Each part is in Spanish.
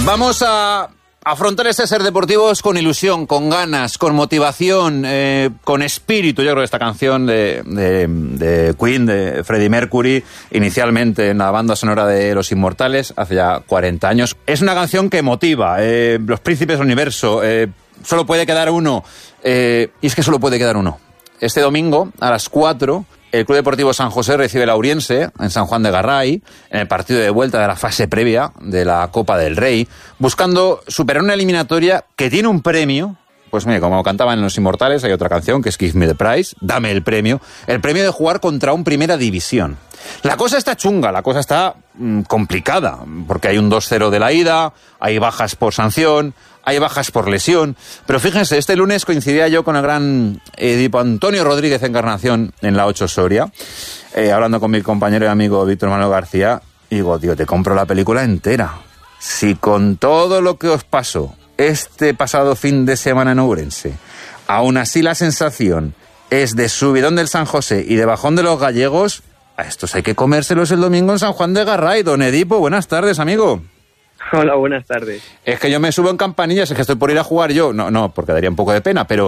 Vamos a afrontar este Ser Deportivos con ilusión, con ganas, con motivación, con espíritu. Yo creo que esta canción de Queen, de Freddie Mercury, inicialmente en la banda sonora de Los Inmortales, hace ya 40 años, es una canción que motiva. Los príncipes del universo, solo puede quedar uno. Y es que solo puede quedar uno. Este domingo, a las 4... el Club Deportivo San José recibe el Auriense en San Juan de Garray, en el partido de vuelta de la fase previa de la Copa del Rey, buscando superar una eliminatoria que tiene un premio. Pues mire, como cantaban en Los Inmortales, hay otra canción que es Give Me the Prize, dame el premio de jugar contra un Primera División. La cosa está chunga, la cosa está complicada, porque hay un 2-0 de la ida, hay bajas por sanción, hay bajas por lesión, pero fíjense, este lunes coincidía yo con el gran Edipo Antonio Rodríguez Encarnación en la 8 Soria, hablando con mi compañero y amigo Víctor Manuel García, y digo, tío, te compro la película entera. Si con todo lo que os pasó este pasado fin de semana en Ourense, aún así la sensación es de subidón del San José y de bajón de los gallegos, a estos hay que comérselos el domingo en San Juan de Garray. Don Edipo, buenas tardes, amigo. Hola, buenas tardes. Es que yo me subo en campanillas, es que estoy por ir a jugar yo. No, porque daría un poco de pena, pero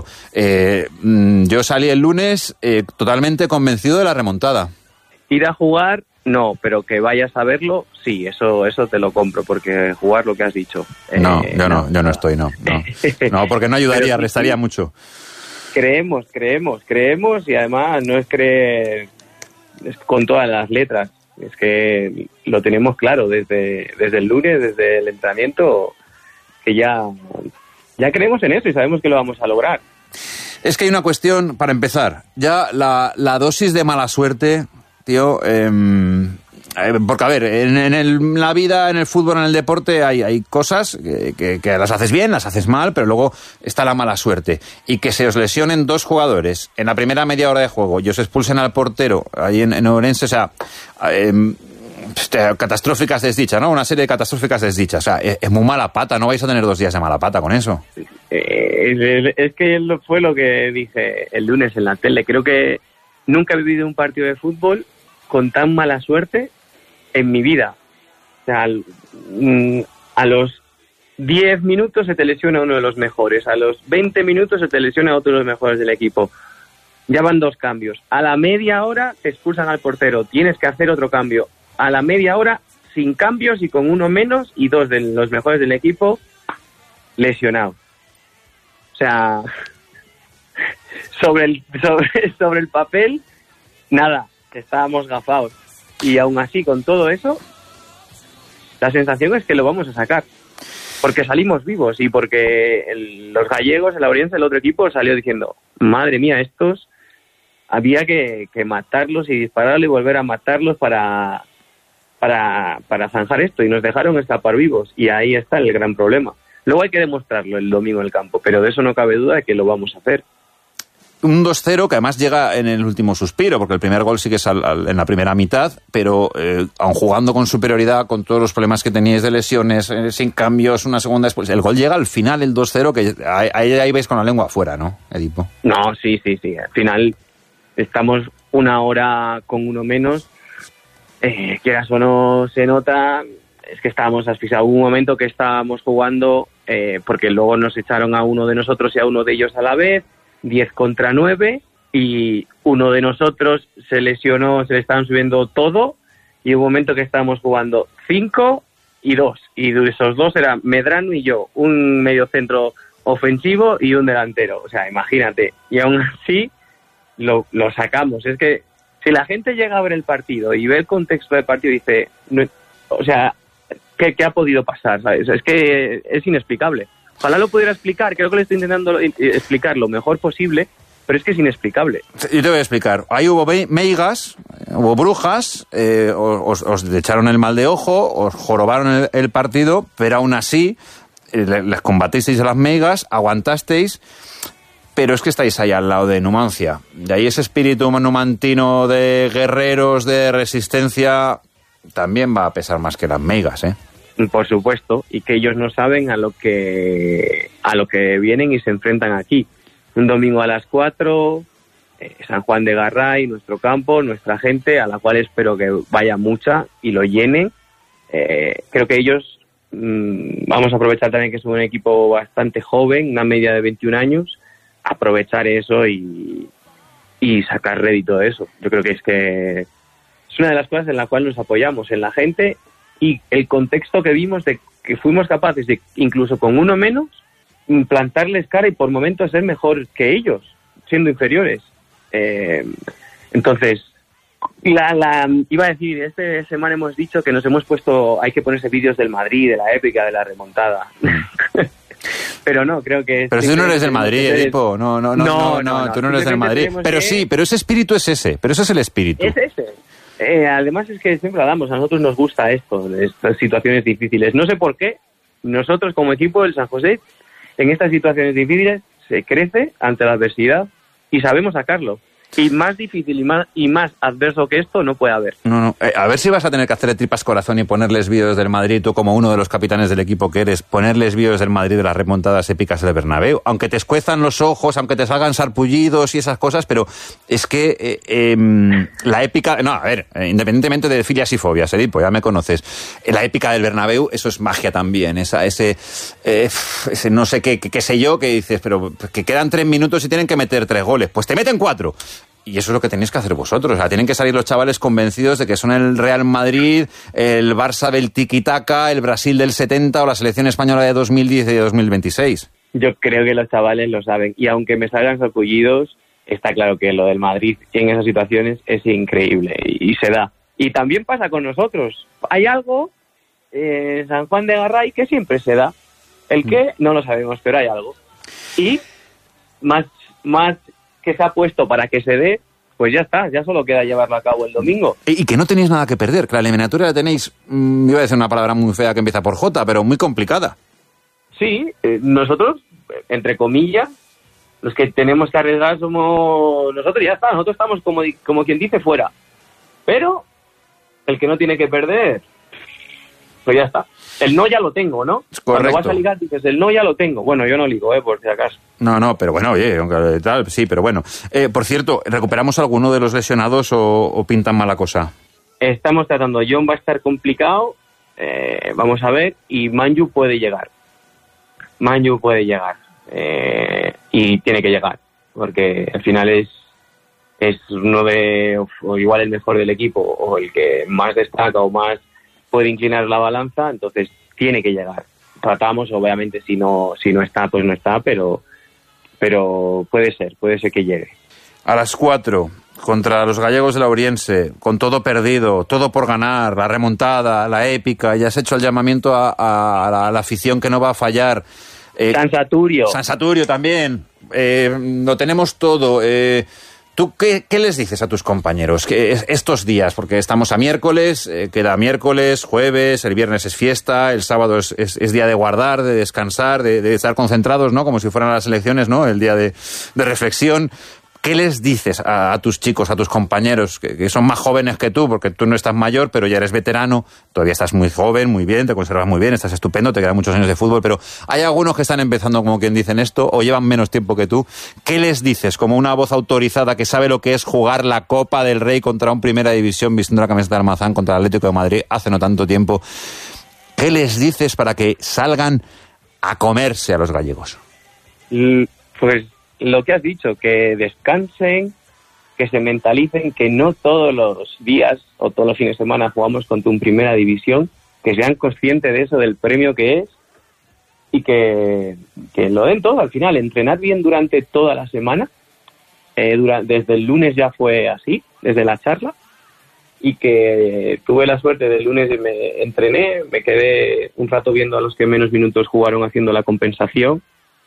yo salí el lunes totalmente convencido de la remontada. Ir a jugar, no, pero que vayas a verlo, sí, eso te lo compro, porque jugar lo que has dicho. Yo no estoy, no. No, porque no ayudaría, pero restaría mucho. Creemos, y además no es creer, es con todas las letras. Es que lo tenemos claro desde el lunes, desde el entrenamiento, que ya creemos en eso y sabemos que lo vamos a lograr. Es que hay una cuestión, para empezar, ya la dosis de mala suerte, tío, porque a ver, en la vida, en el fútbol, en el deporte, hay cosas que las haces bien, las haces mal, pero luego está la mala suerte. Y que se os lesionen 2 jugadores en la primera media hora de juego y os expulsen al portero ahí en Ourense, o sea, catastróficas desdichas, ¿no? Una serie de catastróficas desdichas. O sea, es muy mala pata, no vais a tener 2 días de mala pata con eso. Es que fue lo que dije el lunes en la tele. Creo que nunca he vivido un partido de fútbol con tan mala suerte en mi vida. O sea, a los 10 minutos se te lesiona uno de los mejores, a los 20 minutos se te lesiona otro de los mejores del equipo. Ya van 2 cambios. A la media hora te expulsan al portero, tienes que hacer otro cambio. A la media hora, sin cambios y con uno menos, y 2 de los mejores del equipo lesionados. O sea, sobre el papel, nada, que estábamos gafados. Y aún así, con todo eso, la sensación es que lo vamos a sacar. Porque salimos vivos y porque los gallegos, el Auriense, el otro equipo, salió diciendo, madre mía, estos había que matarlos y dispararlos y volver a matarlos para zanjar esto. Y nos dejaron escapar vivos. Y ahí está el gran problema. Luego hay que demostrarlo el domingo en el campo, pero de eso no cabe duda de que lo vamos a hacer. Un 2-0 que además llega en el último suspiro, porque el primer gol sí que es en la primera mitad, pero aun jugando con superioridad, con todos los problemas que teníais de lesiones, sin cambios, una segunda después, el gol llega al final, el 2-0, que ahí vais con la lengua afuera, ¿no, Edipo? No, sí, al final estamos 1 hora con uno menos, quieras o no se nota, es que estábamos asfixiados. Hubo un momento que estábamos jugando, porque luego nos echaron a uno de nosotros y a uno de ellos a la vez, 10 contra 9, y uno de nosotros se lesionó, se le estaban subiendo todo, y hubo un momento que estábamos jugando 5 y 2, y de esos 2 eran Medrano y yo, un mediocentro ofensivo y un delantero. O sea, imagínate, y aún así lo sacamos. Es que si la gente llega a ver el partido y ve el contexto del partido y dice, no, o sea, ¿qué ha podido pasar? ¿Sabes? Es que es inexplicable. Ojalá lo pudiera explicar, creo que le estoy intentando explicar lo mejor posible, pero es que es inexplicable. Yo te voy a explicar. Ahí hubo meigas, hubo brujas, os echaron el mal de ojo, os jorobaron el partido, pero aún así les combatisteis a las meigas, aguantasteis, pero es que estáis ahí al lado de Numancia. De ahí ese espíritu numantino de guerreros, de resistencia, también va a pesar más que las meigas, ¿eh? Por supuesto, y que ellos no saben a lo que vienen y se enfrentan aquí. Un domingo a las 4, San Juan de Garray, nuestro campo, nuestra gente, a la cual espero que vaya mucha y lo llenen. Creo que ellos vamos a aprovechar también que es un equipo bastante joven, una media de 21 años, aprovechar eso y sacar rédito de eso. Yo creo que es una de las cosas en la cual nos apoyamos, en la gente y el contexto que vimos de que fuimos capaces de, incluso con uno menos, plantarles cara y por momentos ser mejor que ellos, siendo inferiores. Entonces, iba a decir, esta semana hemos dicho que nos hemos puesto, hay que ponerse vídeos del Madrid, de la épica, de la remontada. Pero no, creo que... Pero si tú no eres del Madrid, Edipo, no, tú no eres del Madrid. Pero sí, pero ese espíritu es ese, pero ese es el espíritu. Es ese. Además es que siempre hablamos, a nosotros nos gusta esto, estas situaciones difíciles. No sé por qué, nosotros como equipo del San José, en estas situaciones difíciles, se crece ante la adversidad y sabemos sacarlo. Y más difícil y más adverso que esto no puede haber. No. A ver si vas a tener que hacerle tripas corazón y ponerles vídeos del Madrid, tú como uno de los capitanes del equipo que eres, ponerles vídeos del Madrid de las remontadas épicas del Bernabéu. Aunque te escuezan los ojos, aunque te salgan sarpullidos y esas cosas, pero es que la épica... No, a ver, independientemente de filias y fobias, Edipo, ya me conoces. La épica del Bernabéu, eso es magia también. Ese no sé qué sé yo, que dices, pero que quedan 3 minutos y tienen que meter 3 goles. Pues te meten 4. Y eso es lo que tenéis que hacer vosotros. O sea, tienen que salir los chavales convencidos de que son el Real Madrid, el Barça del tiki-taka, el Brasil del 70 o la selección española de 2010 y de 2026. Yo creo que los chavales lo saben. Y aunque me salgan sarpullidos, está claro que lo del Madrid en esas situaciones es increíble y se da. Y también pasa con nosotros. Hay algo en San Juan de Garray que siempre se da. El qué no lo sabemos, pero hay algo. Y más que se ha puesto para que se dé, pues ya está, ya solo queda llevarlo a cabo el domingo. Y que no tenéis nada que perder, que la eliminatoria la tenéis, iba a decir una palabra muy fea que empieza por J, pero muy complicada. Sí, nosotros, entre comillas, los que tenemos que arriesgar somos nosotros, ya está, nosotros estamos como quien dice fuera. Pero el que no tiene que perder, pues ya está. El no ya lo tengo, ¿no? Correcto. Cuando vas a ligar dices, el no ya lo tengo. Bueno, yo no ligo, por si acaso. No, pero bueno, oye, aunque tal, sí, pero bueno. Por cierto, ¿recuperamos alguno de los lesionados o pintan mala cosa? Estamos tratando. John va a estar complicado, vamos a ver, y Manju puede llegar. Y tiene que llegar, porque al final es uno o igual el mejor del equipo, o el que más destaca o más puede inclinar la balanza, entonces tiene que llegar. Tratamos, obviamente, si no está, pues no está, pero puede ser que llegue. A las 4, contra los gallegos de Lauriense, con todo perdido, todo por ganar, la remontada, la épica, ya has hecho el llamamiento a la afición que no va a fallar. San Saturio también, lo tenemos todo. ¿Tú qué les dices a tus compañeros que estos días? Porque estamos a miércoles, queda miércoles, jueves, el viernes es fiesta, el sábado es día de guardar, de descansar, de estar concentrados, ¿no? Como si fueran las elecciones, ¿no? El día de reflexión. ¿Qué les dices a tus chicos, a tus compañeros, que son más jóvenes que tú, porque tú no estás mayor, pero ya eres veterano, todavía estás muy joven, muy bien, te conservas muy bien, estás estupendo, te quedan muchos años de fútbol, pero hay algunos que están empezando, como quien dicen esto, o llevan menos tiempo que tú? ¿Qué les dices como una voz autorizada que sabe lo que es jugar la Copa del Rey contra un Primera División vistiendo la camiseta de Almazán contra el Atlético de Madrid hace no tanto tiempo? ¿Qué les dices para que salgan a comerse a los gallegos? Pues lo que has dicho, que descansen, que se mentalicen que no todos los días o todos los fines de semana jugamos contra un Primera División, que sean conscientes de eso, del premio que es, y que lo den todo al final. Entrenar bien durante toda la semana, desde el lunes ya fue así, desde la charla, y que tuve la suerte del lunes me entrené, me quedé un rato viendo a los que menos minutos jugaron haciendo la compensación.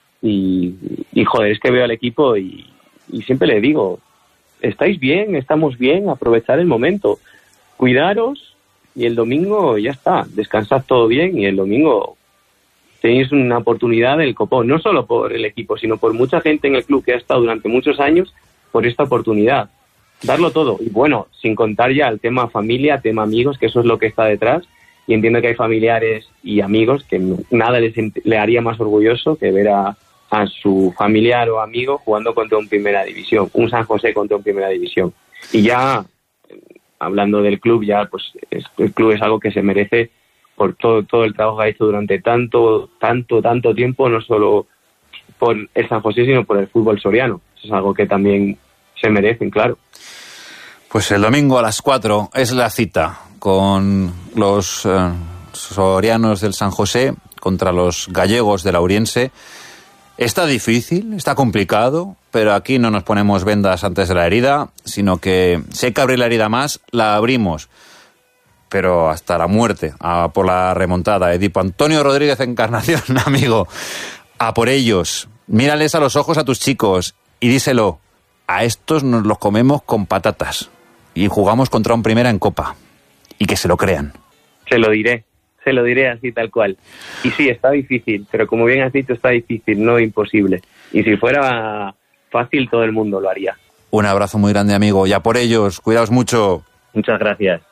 Y joder, es que veo al equipo y siempre le digo, estáis bien, estamos bien, aprovechad el momento, cuidaros y el domingo ya está, descansad todo bien y el domingo tenéis una oportunidad del copón, no solo por el equipo, sino por mucha gente en el club que ha estado durante muchos años por esta oportunidad, darlo todo. Y bueno, sin contar ya el tema familia, tema amigos, que eso es lo que está detrás. Y entiendo que hay familiares y amigos que nada le haría más orgulloso que ver a su familiar o amigo jugando contra un Primera División, un San José contra un Primera División. Y ya, hablando del club, ya pues el club es algo que se merece por todo el trabajo que ha hecho durante tanto tiempo, no solo por el San José, sino por el fútbol soriano. Eso es algo que también se merecen, claro. Pues el domingo a las 4 es la cita con los sorianos del San José contra los gallegos del Auriense. Está difícil, está complicado, pero aquí no nos ponemos vendas antes de la herida, sino que si hay que abrir la herida más, la abrimos. Pero hasta la muerte, por la remontada. Edipo Antonio Rodríguez Encarnación, amigo, a por ellos. Mírales a los ojos a tus chicos y díselo, a estos nos los comemos con patatas y jugamos contra un primera en Copa. Y que se lo crean. Se lo diré así tal cual. Y sí, está difícil, pero como bien has dicho, está difícil, no imposible. Y si fuera fácil, todo el mundo lo haría. Un abrazo muy grande, amigo, y a por ellos, cuidaos mucho. Muchas gracias.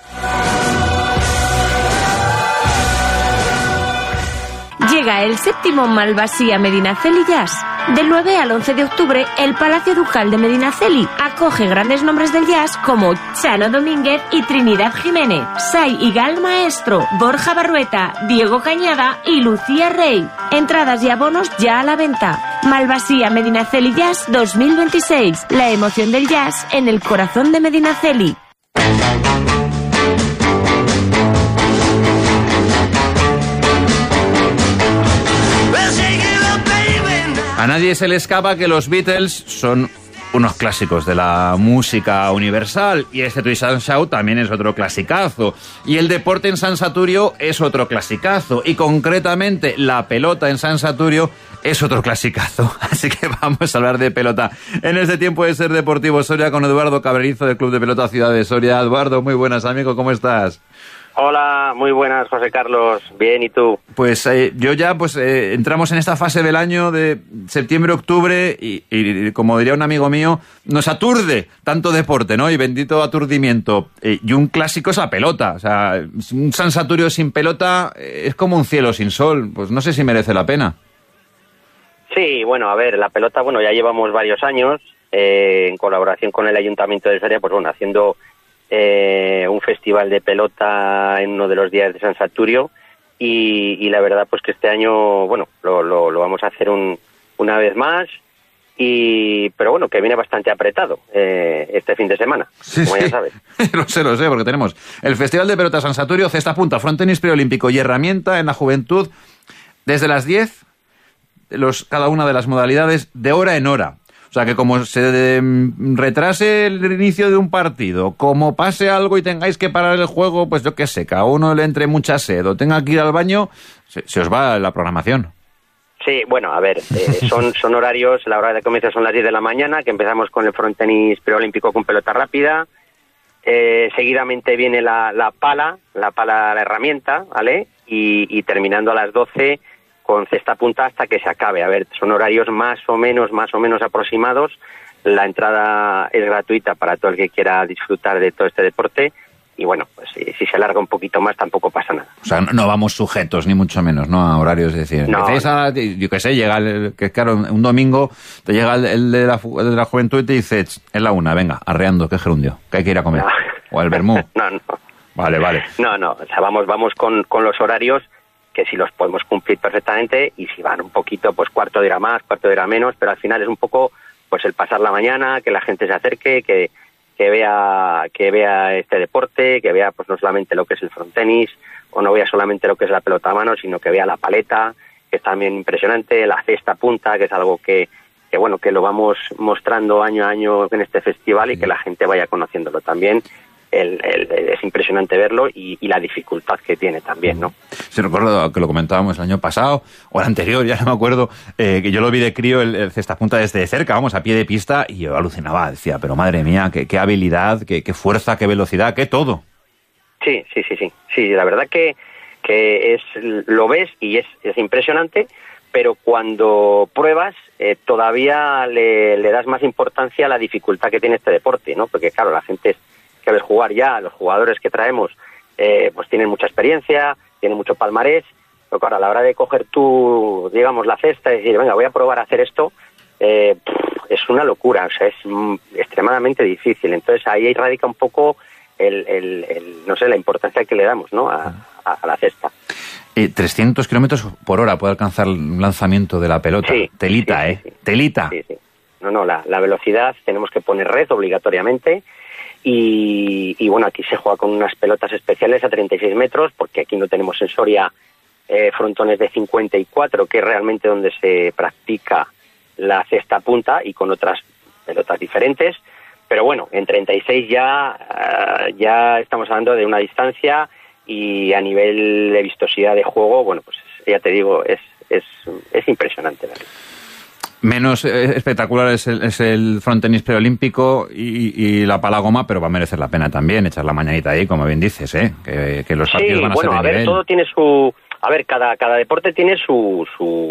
Llega el 7º Malvasía Medinaceli Jazz. Del 9 al 11 de octubre, el Palacio Ducal de Medinaceli acoge grandes nombres del jazz como Chano Domínguez y Trinidad Jiménez, Sai y Gal Maestro, Borja Barrueta, Diego Cañada y Lucía Rey. Entradas y abonos ya a la venta. Malvasía Medinaceli Jazz 2026. La emoción del jazz en el corazón de Medinaceli. A nadie se le escapa que los Beatles son unos clásicos de la música universal y este Twist and Shout también es otro clasicazo y el deporte en San Saturio es otro clasicazo y concretamente la pelota en San Saturio es otro clasicazo, así que vamos a hablar de pelota en este tiempo de Ser Deportivo Soria con Eduardo Cabrerizo del Club de Pelota Ciudad de Soria. Eduardo, muy buenas, amigo, ¿cómo estás? Hola, muy buenas, José Carlos. Bien, ¿y tú? Pues yo ya, entramos en esta fase del año de septiembre-octubre y como diría un amigo mío, nos aturde tanto deporte, ¿no? Y bendito aturdimiento. Y un clásico es la pelota. O sea, un San Saturio sin pelota es como un cielo sin sol. Pues no sé si merece la pena. Sí, bueno, a ver, la pelota, ya llevamos varios años en colaboración con el Ayuntamiento de Soria, haciendo un festival de pelota en uno de los días de San Saturio y la verdad pues que este año lo vamos a hacer una vez más pero que viene bastante apretado este fin de semana, sí, como ya sabes. Lo sé, porque tenemos el Festival de Pelota San Saturio, cesta punta, frontenis preolímpico y herramienta en la juventud desde las 10, cada una de las modalidades de hora en hora. O sea, que como se retrase el inicio de un partido, como pase algo y tengáis que parar el juego, pues yo qué sé, que a uno le entre mucha sed o tenga que ir al baño, se os va la programación. Sí, a ver, son horarios, la hora de comienzo son las 10 de la mañana, que empezamos con el frontenis preolímpico con pelota rápida, seguidamente viene la pala, la herramienta, ¿vale? Y terminando a las 12 con cesta punta hasta que se acabe. A ver, son horarios más o menos aproximados. La entrada es gratuita para todo el que quiera disfrutar de todo este deporte. Y pues si se alarga un poquito más tampoco pasa nada. O sea, no vamos sujetos, ni mucho menos, ¿no? A horarios, es decir, no. Yo qué sé, llega claro, un domingo te llega el de la juventud y te dice, es la 1, venga, arreando, qué gerundio, que hay que ir a comer. No. O el vermú. No. Vale. No, o sea, vamos con los horarios que si los podemos cumplir perfectamente y si van un poquito, pues cuarto de hora más, cuarto de hora menos, pero al final es un poco pues el pasar la mañana, que la gente se acerque, que vea este deporte, que vea pues no solamente lo que es el frontenis o no vea solamente lo que es la pelota a mano, sino que vea la paleta, que es también impresionante, la cesta punta, que es algo que lo vamos mostrando año a año en este festival y que la gente vaya conociéndolo también. Es impresionante verlo y la dificultad que tiene también, ¿no? Sí, recuerdo que lo comentábamos el año pasado o el anterior, ya no me acuerdo, que yo lo vi de crío el cesta punta desde cerca, a pie de pista, y yo alucinaba, decía, pero madre mía, qué habilidad, qué fuerza, qué velocidad, qué todo. Sí, la verdad que lo ves y es impresionante, pero cuando pruebas todavía le das más importancia a la dificultad que tiene este deporte, ¿no? Porque claro, la gente que ves jugar ya, los jugadores que traemos pues tienen mucha experiencia, tienen mucho palmarés, pero claro, a la hora de coger tú, digamos, la cesta y decir, venga, voy a probar a hacer esto, es una locura, o sea, es extremadamente difícil. Entonces ahí radica un poco no sé, la importancia que le damos, ¿no? a la cesta. 300 kilómetros por hora puede alcanzar el lanzamiento de la pelota. Sí, telita, sí. Telita. Sí. No, la velocidad tenemos que poner red obligatoriamente y bueno, aquí se juega con unas pelotas especiales a 36 metros porque aquí no tenemos en Soria frontones de 54, que es realmente donde se practica la cesta punta, y con otras pelotas diferentes. Pero bueno, en 36 ya estamos hablando de una distancia, y a nivel de vistosidad de juego, bueno, pues ya te digo, es impresionante, ¿verdad? Menos espectacular es el frontenis preolímpico y la palagoma, pero va a merecer la pena también echar la mañanita ahí, como bien dices, que los partidos van a ser de nivel. Todo tiene su... A ver, cada deporte tiene su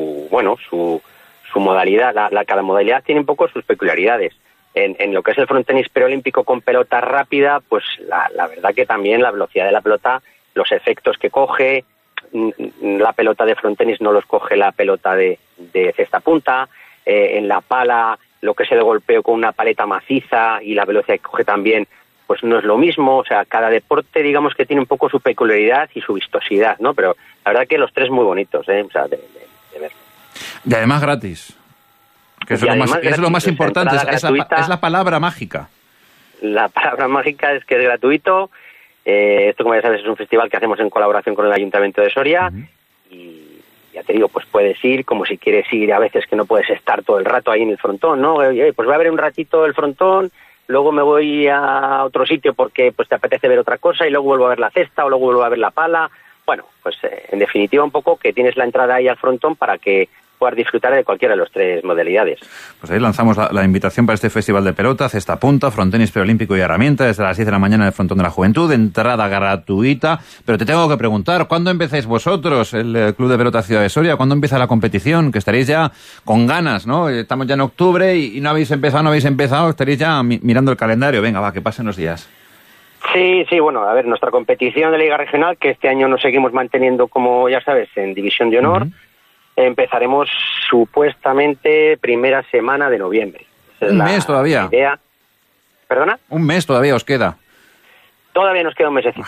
modalidad. Cada modalidad tiene un poco sus peculiaridades. En lo que es el frontenis preolímpico con pelota rápida, pues la verdad que también la velocidad de la pelota, los efectos que coge, la pelota de frontenis no los coge la pelota de cesta punta. En la pala, lo que es el golpeo con una paleta maciza y la velocidad que coge también, pues no es lo mismo. O sea, cada deporte, digamos que tiene un poco su peculiaridad y su vistosidad, ¿no? Pero la verdad que los tres muy bonitos, o sea, de ver. Y además gratis. Que es lo más importante, es la palabra mágica. La palabra mágica es que es gratuito. Esto, como ya sabes, es un festival que hacemos en colaboración con el Ayuntamiento de Soria. Y ya te digo, pues puedes ir, como si quieres ir a veces que no puedes estar todo el rato ahí en el frontón, ¿no? Pues voy a ver un ratito el frontón, luego me voy a otro sitio porque pues te apetece ver otra cosa, y luego vuelvo a ver la cesta, o luego vuelvo a ver la pala. Bueno, pues en definitiva un poco que tienes la entrada ahí al frontón para que puedas disfrutar de cualquiera de las tres modalidades. Pues ahí lanzamos la invitación para este festival de pelota, cesta punta, frontenis preolímpico y herramienta, desde las 10 de la mañana en el Frontón de la Juventud, entrada gratuita. Pero te tengo que preguntar, ¿cuándo empezáis vosotros, el Club de Pelota Ciudad de Soria? ¿Cuándo empieza la competición? Que estaréis ya con ganas, ¿no? Estamos ya en octubre y no habéis empezado, estaréis ya mirando el calendario. Venga, va, que pasen los días. Sí, bueno, a ver, nuestra competición de Liga Regional, que este año nos seguimos manteniendo, como ya sabes, en División de Honor, empezaremos supuestamente primera semana de noviembre. Un mes todavía. Idea. ¿Perdona? Un mes todavía os queda. Todavía nos queda un mesecito.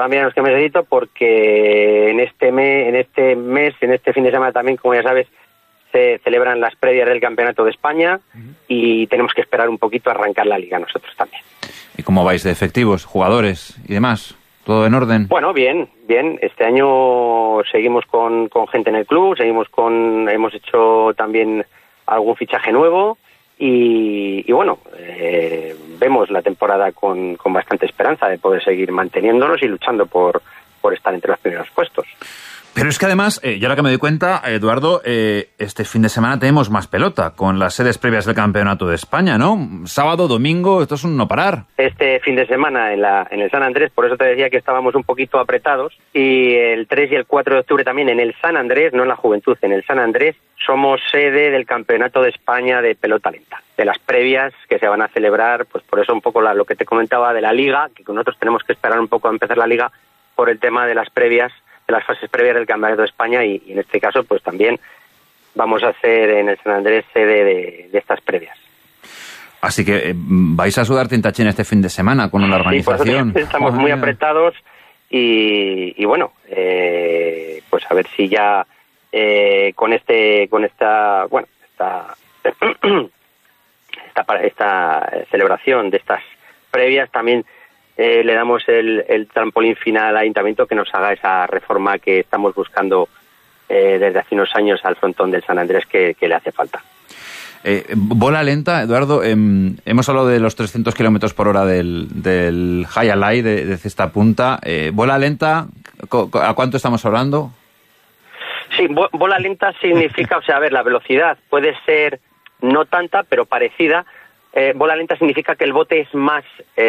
Porque en este fin de semana también, como ya sabes, se celebran las previas del Campeonato de España y tenemos que esperar un poquito a arrancar la Liga nosotros también. ¿Y cómo vais de efectivos, jugadores y demás? ¿Todo en orden? Bueno, bien. Este año seguimos con gente en el club, hemos hecho también algún fichaje nuevo y bueno, vemos la temporada con bastante esperanza de poder seguir manteniéndonos y luchando por estar entre los primeros puestos. Pero es que además, yo ahora que me doy cuenta, Eduardo, este fin de semana tenemos más pelota, con las sedes previas del Campeonato de España, ¿no? Sábado, domingo, esto es un no parar. Este fin de semana en el San Andrés, por eso te decía que estábamos un poquito apretados, y el 3 y el 4 de octubre también en el San Andrés, no en la Juventud, en el San Andrés, somos sede del Campeonato de España de pelota lenta, de las previas que se van a celebrar, pues por eso un poco lo que te comentaba de la Liga, que nosotros tenemos que esperar un poco a empezar la Liga por el tema de las previas, de las fases previas del Campeonato de España, y en este caso pues también vamos a hacer en el San Andrés sede de estas previas. Así que vais a sudar tintachín este fin de semana con la organización. Sí, estamos muy apretados y bueno, pues a ver si ya con esta celebración de estas previas también le damos el trampolín final al Ayuntamiento, que nos haga esa reforma que estamos buscando desde hace unos años al frontón del San Andrés, que le hace falta. Bola lenta, Eduardo, hemos hablado de los 300 kilómetros por hora del High Alay de cesta punta. Bola lenta, ¿a cuánto estamos hablando? Sí, bola lenta significa, o sea, a ver, la velocidad puede ser no tanta, pero parecida. Bola lenta significa que el bote es más,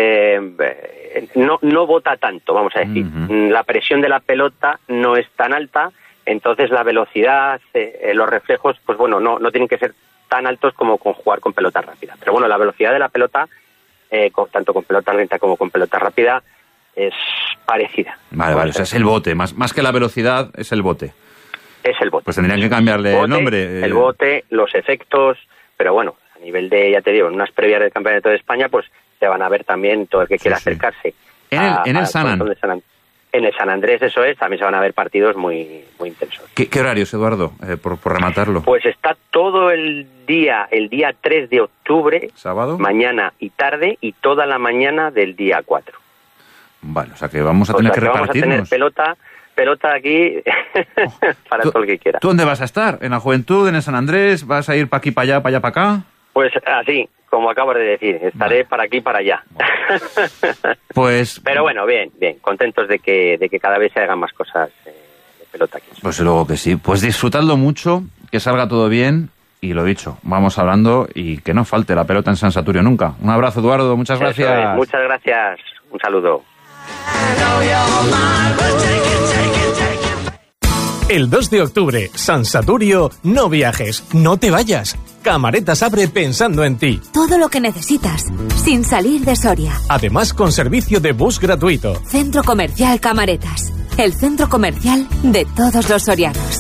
no bota tanto, vamos a decir. La presión de la pelota no es tan alta, entonces la velocidad, los reflejos, pues bueno, no tienen que ser tan altos como con jugar con pelota rápida. Pero bueno, la velocidad de la pelota, tanto con pelota lenta como con pelota rápida, es parecida. Vale, o sea, es el bote, más que la velocidad, es el bote. Es el bote. Pues tendrían que cambiarle el nombre. El bote, los efectos, pero bueno, a nivel de, ya te digo, en unas previas del Campeonato de España, pues se van a ver también todo el que quiera acercarse En el San Andrés. En el San Andrés, eso es, también se van a ver partidos muy, muy intensos. ¿Qué horarios, Eduardo, por rematarlo? Pues está todo el día 3 de octubre, ¿sábado? Mañana y tarde, y toda la mañana del día 4. Vale, o sea que vamos a tener que repartirnos. Vamos a tener pelota aquí para todo el que quiera. ¿Tú dónde vas a estar? ¿En la Juventud, en el San Andrés? ¿Vas a ir para aquí, para allá, para acá? Pues así, como acabas de decir, estaré para aquí, para allá. Pues... Pero bueno, bien, contentos de que cada vez se hagan más cosas de pelota aquí. Pues luego que sí, pues disfrutadlo mucho, que salga todo bien, y lo dicho, vamos hablando y que no falte la pelota en San Saturio nunca. Un abrazo, Eduardo, muchas gracias. Muchas gracias, un saludo. El 2 de octubre, San Saturio, no viajes, no te vayas. Camaretas abre pensando en ti. Todo lo que necesitas, sin salir de Soria. Además, con servicio de bus gratuito. Centro Comercial Camaretas, el centro comercial de todos los sorianos.